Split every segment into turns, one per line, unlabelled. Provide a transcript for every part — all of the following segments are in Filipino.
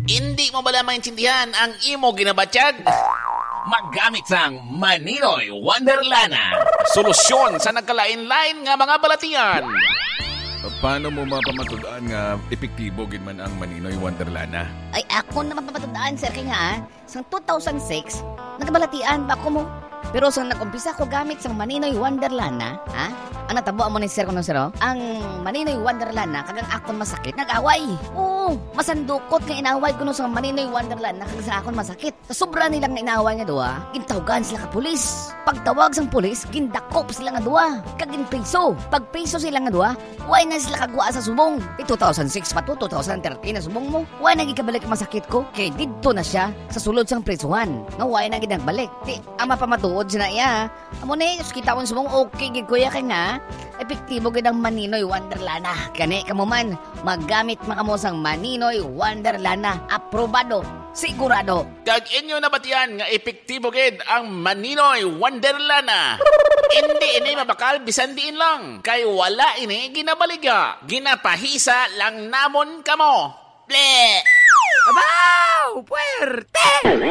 Hindi mo bala maintindihan ang imo ginabatyag?
Maggamit sang Maninoy Wonderlana.
Solusyon sa nagkalain-lain nga mga balatian.
Paano mo mapamatudaan nga epektibo gid man ang Maninoy Wonderlana?
Ay, ako na mapapatandaan, sir, kaya nga, sang 2006, nagbalatian ba ako mo? Pero sang nag-umpisa ko gamit sang Maninoy Wonderlana, ha? Ang natabo mo ni sir ko no, sir, oh? Ang Maninoy Wonderlana, kagang akon masakit, nag-away. Oo, masandukot nga inaway ko no sang Maninoy Wonderlana, kagang sa akon masakit. Sa sobra nilang nga inaway nga duwa, gintawagan sila ka pulis. Pagtawag sang pulis, gindakop sila nga duwa. Kagin piso. Pag piso sila nga duwa, why na sila kagwa sa subong. 2006 pa to, 2013 na subong mo. Why na gikabalik ang masakit ko? Kay dito na siya sa sulod sang prisuhan. Nga why na ginagbalik. Di, ama pamatuod siya na iya. Amo ni, kita ko subong okay gid kuya kay nga. Epektibo gid ang Maninoy Wonderlana. Kani kamo man, maggamit makamo sang Maninoy Wonderlana. Aprobado. Sigurado.
Kag inyo nabatian nga epektibo gid ang Maninoy Wonderlana. Hindi ini mabakal bisan diin lang. Kay wala ini ginabaliga. Ginapahisa lang namon kamo. Ble!
Abaw! Puwerte!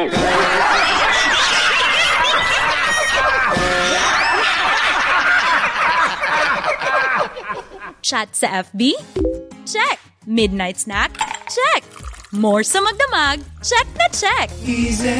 Chat sa FB? Check! Midnight snack? Check! More sa magdamag? Check na check!